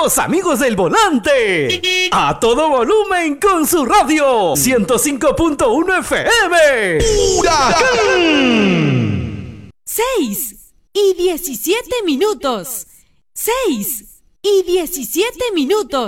Los amigos del volante. A todo volumen con su radio. 105.1 FM. ¡Huracán! 6:17. 6:17.